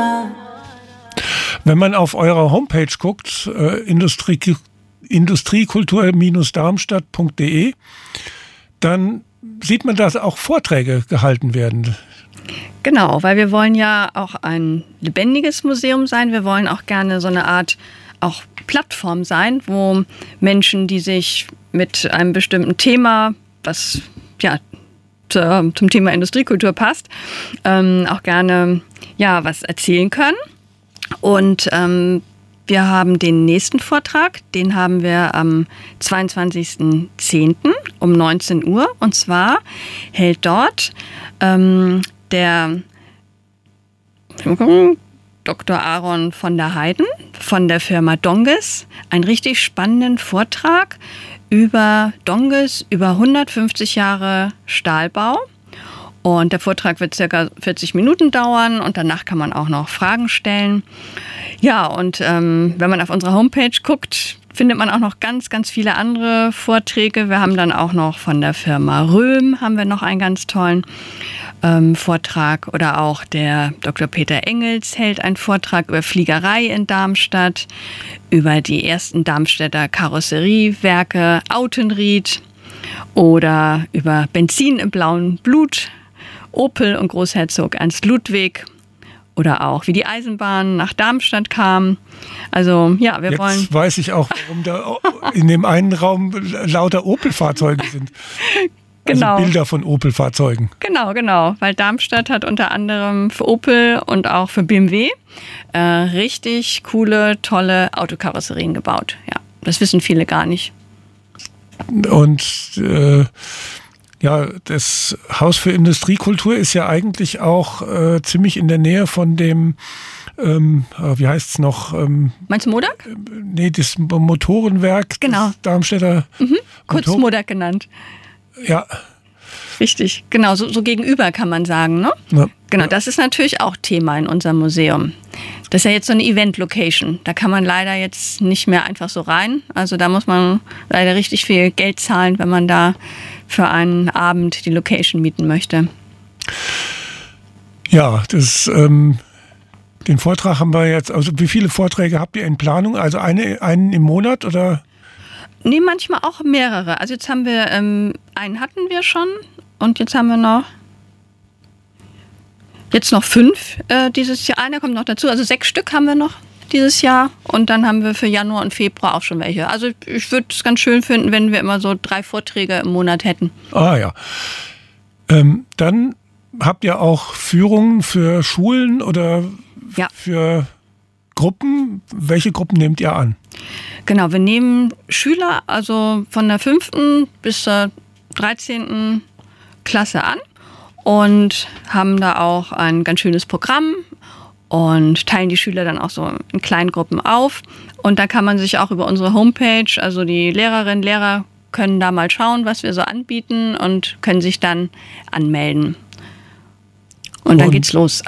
Wenn man auf eurer Homepage guckt, industriekultur-darmstadt.de, dann sieht man, dass auch Vorträge gehalten werden. Genau, weil wir wollen ja auch ein lebendiges Museum sein. Wir wollen auch gerne so eine Art auch Plattform sein, wo Menschen, die sich mit einem bestimmten Thema, was ja zum Thema Industriekultur passt, auch gerne was erzählen können. Und wir haben den nächsten Vortrag, den haben wir am 22.10. um 19 Uhr. Und zwar hält dort der Dr. Aaron von der Heiden von der Firma Donges einen richtig spannenden Vortrag über Donges, über 150 Jahre Stahlbau. Und der Vortrag wird ca. 40 Minuten dauern und danach kann man auch noch Fragen stellen. Ja, und wenn man auf unsere Homepage guckt, findet man auch noch ganz, ganz viele andere Vorträge. Wir haben dann auch noch von der Firma Röhm haben wir noch einen ganz tollen Vortrag. Oder auch der Dr. Peter Engels hält einen Vortrag über Fliegerei in Darmstadt, über die ersten Darmstädter Karosseriewerke Autenried oder über Benzin im blauen Blut, Opel und Großherzog Ernst Ludwig. Oder auch, wie die Eisenbahn nach Darmstadt kam. Also, ja, Jetzt weiß ich auch, warum da in dem einen Raum lauter Opel-Fahrzeuge sind. Genau. Also Bilder von Opel-Fahrzeugen. Genau. Weil Darmstadt hat unter anderem für Opel und auch für BMW richtig coole, tolle Autokarosserien gebaut. Ja, das wissen viele gar nicht. Und das Haus für Industriekultur ist ja eigentlich auch ziemlich in der Nähe von dem, wie heißt es noch? Meinst du Modak? Nee, das Motorenwerk. Genau. Das Darmstädter. Kurz Modak genannt. Ja. Richtig, genau, so gegenüber kann man sagen, ne? Ja. Genau, das ist natürlich auch Thema in unserem Museum. Das ist ja jetzt so eine Event-Location. Da kann man leider jetzt nicht mehr einfach so rein. Also da muss man leider richtig viel Geld zahlen, wenn man da für einen Abend die Location mieten möchte. Ja, den Vortrag haben wir jetzt, also wie viele Vorträge habt ihr in Planung? Also einen im Monat oder? Nee, manchmal auch mehrere. Also jetzt haben wir, einen hatten wir schon und jetzt haben wir noch 5 dieses Jahr. Einer kommt noch dazu, also 6 Stück haben wir noch dieses Jahr und dann haben wir für Januar und Februar auch schon welche. Also ich würde es ganz schön finden, wenn wir immer so 3 Vorträge im Monat hätten. Ah ja. Dann habt ihr auch Führungen für Schulen oder für Gruppen. Welche Gruppen nehmt ihr an? Genau, wir nehmen Schüler, also von der 5. bis zur 13. Klasse an und haben da auch ein ganz schönes Programm und teilen die Schüler dann auch so in kleinen Gruppen auf. Und da kann man sich auch über unsere Homepage, also die Lehrerinnen, Lehrer können da mal schauen, was wir so anbieten und können sich dann anmelden. Und dann geht's los.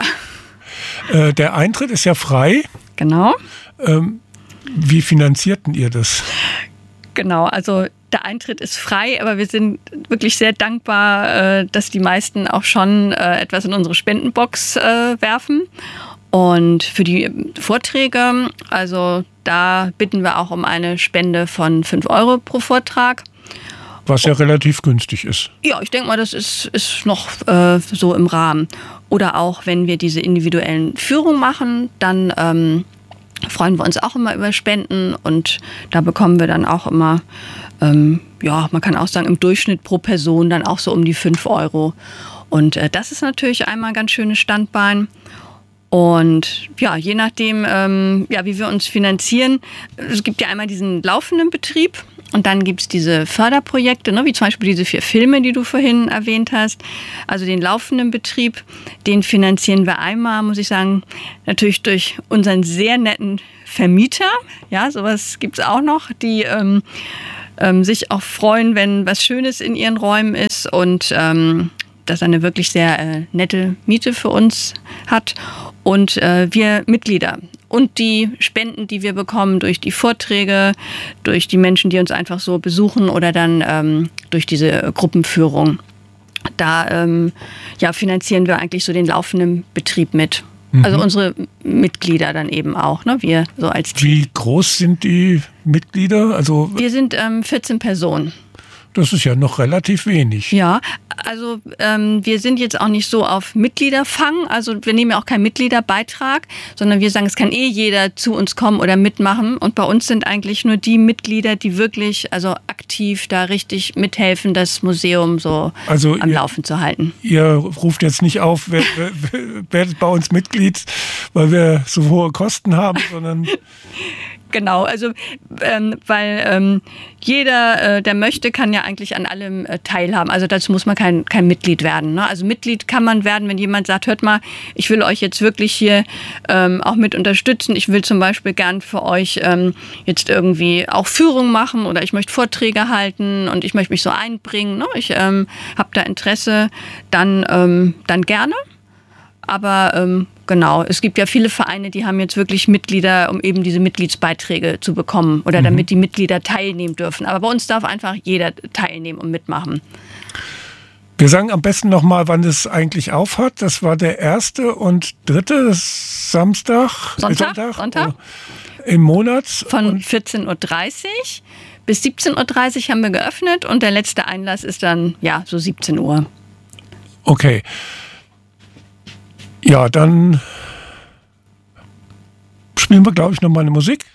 Der Eintritt ist ja frei. Genau. Wie finanzierten ihr das? Genau, also der Eintritt ist frei, aber wir sind wirklich sehr dankbar, dass die meisten auch schon etwas in unsere Spendenbox werfen. Und für die Vorträge, also da bitten wir auch um eine Spende von 5 € pro Vortrag. Was ja relativ günstig ist. Ja, ich denke mal, das ist noch so im Rahmen. Oder auch, wenn wir diese individuellen Führungen machen, dann freuen wir uns auch immer über Spenden und da bekommen wir dann auch immer, man kann auch sagen, im Durchschnitt pro Person dann auch so um die 5 €. Und das ist natürlich einmal ein ganz schönes Standbein. Und ja, je nachdem, wie wir uns finanzieren, es gibt ja einmal diesen laufenden Betrieb und dann gibt es diese Förderprojekte, ne, wie zum Beispiel diese 4 Filme, die du vorhin erwähnt hast. Also den laufenden Betrieb, den finanzieren wir einmal, muss ich sagen, natürlich durch unseren sehr netten Vermieter. Ja, sowas gibt es auch noch, die sich auch freuen, wenn was Schönes in ihren Räumen ist und das eine wirklich sehr nette Miete für uns hat. Und wir Mitglieder und die Spenden, die wir bekommen durch die Vorträge, durch die Menschen, die uns einfach so besuchen oder dann durch diese Gruppenführung. Da finanzieren wir eigentlich so den laufenden Betrieb mit. Also unsere Mitglieder dann eben auch, ne? Wir so als Team. Wie groß sind die Mitglieder? Also wir sind 14 Personen. Das ist ja noch relativ wenig. Ja, also wir sind jetzt auch nicht so auf Mitgliederfang. Also wir nehmen ja auch keinen Mitgliederbeitrag, sondern wir sagen, es kann jeder zu uns kommen oder mitmachen. Und bei uns sind eigentlich nur die Mitglieder, die wirklich aktiv da richtig mithelfen, das Museum so am Laufen zu halten. Ihr ruft jetzt nicht auf, werdet bei uns Mitglied, weil wir so hohe Kosten haben, sondern... Genau, also weil jeder, der möchte, kann ja eigentlich an allem teilhaben. Also dazu muss man kein Mitglied werden. Ne? Also Mitglied kann man werden, wenn jemand sagt, hört mal, ich will euch jetzt wirklich hier auch mit unterstützen. Ich will zum Beispiel gern für euch jetzt irgendwie auch Führung machen oder ich möchte Vorträge halten und ich möchte mich so einbringen. Ne? Ich habe da Interesse, dann gerne. Aber genau, es gibt ja viele Vereine, die haben jetzt wirklich Mitglieder, um eben diese Mitgliedsbeiträge zu bekommen oder damit die Mitglieder teilnehmen dürfen. Aber bei uns darf einfach jeder teilnehmen und mitmachen. Wir sagen am besten nochmal, wann es eigentlich aufhat. Das war der 1. und 3. Sonntag. Im Monat. Von 14.30 Uhr bis 17.30 Uhr haben wir geöffnet und der letzte Einlass ist dann so 17 Uhr. Okay. Ja, dann spielen wir, glaube ich, nochmal eine Musik.